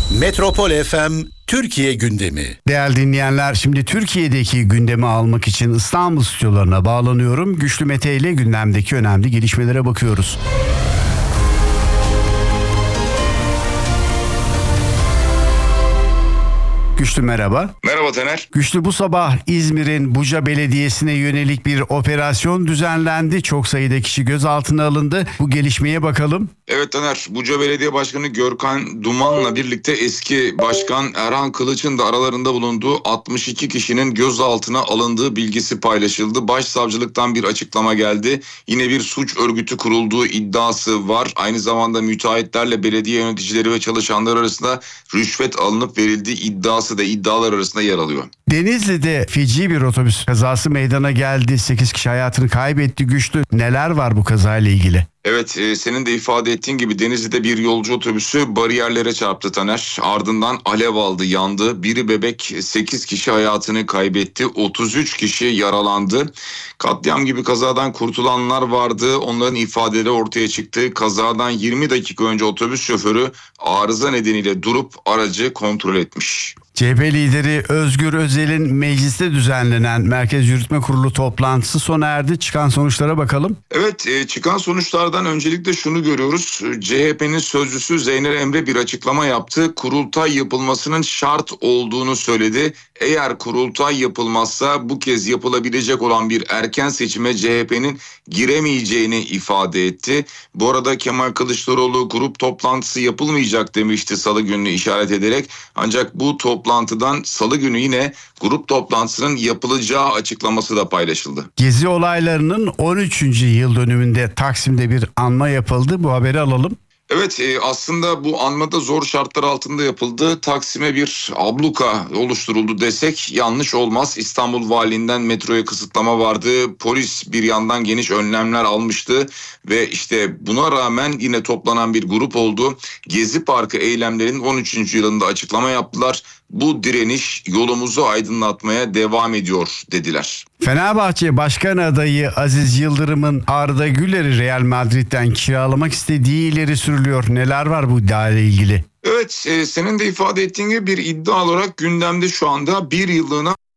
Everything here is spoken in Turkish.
Metropol FM Türkiye gündemi. Değerli dinleyenler, şimdi Türkiye'deki gündemi almak için İstanbul stüdyolarına bağlanıyorum. Güçlü Mete ile gündemdeki önemli gelişmelere bakıyoruz. Güçlü merhaba. Merhaba Taner. Güçlü, bu sabah İzmir'in Buca Belediyesi'ne yönelik bir operasyon düzenlendi. Çok sayıda kişi gözaltına alındı. Bu gelişmeye bakalım. Evet Taner, Buca Belediye Başkanı Görkan Duman'la birlikte eski başkan Erhan Kılıç'ın da aralarında bulunduğu 62 kişinin gözaltına alındığı bilgisi paylaşıldı. Başsavcılıktan bir açıklama geldi. Yine bir suç örgütü kurulduğu iddiası var. Aynı zamanda müteahhitlerle belediye yöneticileri ve çalışanlar arasında rüşvet alınıp verildiği iddialar arasında yer alıyor. Denizli'de feci bir otobüs kazası meydana geldi. 8 kişi hayatını kaybetti. Güçlü, neler var bu kazayla ilgili? Evet, senin de ifade ettiğin gibi Denizli'de bir yolcu otobüsü bariyerlere çarptı Taner. Ardından alev aldı, yandı. Biri bebek, 8 kişi hayatını kaybetti. 33 kişi yaralandı. Katliam gibi kazadan kurtulanlar vardı. Onların ifadeleri ortaya çıktı. Kazadan 20 dakika önce otobüs şoförü arıza nedeniyle durup aracı kontrol etmiş. CHP lideri Özgür Özel'in mecliste düzenlenen Merkez Yürütme Kurulu toplantısı sona erdi. Çıkan sonuçlara bakalım. Evet, çıkan sonuçlardan öncelikle şunu görüyoruz. CHP'nin sözcüsü Zeynep Emre bir açıklama yaptı. Kurultay yapılmasının şart olduğunu söyledi. Eğer kurultay yapılmazsa bu kez yapılabilecek olan bir erken seçime CHP'nin giremeyeceğini ifade etti. Bu arada Kemal Kılıçdaroğlu grup toplantısı yapılmayacak demişti salı gününü işaret ederek. Ancak bu toplantıdan salı günü yine grup toplantısının yapılacağı açıklaması da paylaşıldı. Gezi olaylarının 13. yıl dönümünde Taksim'de bir anma yapıldı. Bu haberi alalım. Evet, aslında bu anmada zor şartlar altında yapıldı. Taksim'e bir abluka oluşturuldu desek yanlış olmaz. İstanbul Valiliğinden metroya kısıtlama vardı. Polis bir yandan geniş önlemler almıştı ve işte buna rağmen yine toplanan bir grup oldu. Gezi Parkı eylemlerinin 13. yılında açıklama yaptılar. Bu direniş yolumuzu aydınlatmaya devam ediyor dediler. Fenerbahçe Başkan adayı Aziz Yıldırım'ın Arda Güler'i Real Madrid'den kiralamak istediği ileri sürülüyor. Neler var bu iddia ile ilgili? Evet, senin de ifade ettiğin gibi bir iddia olarak gündemde şu anda bir yıllığına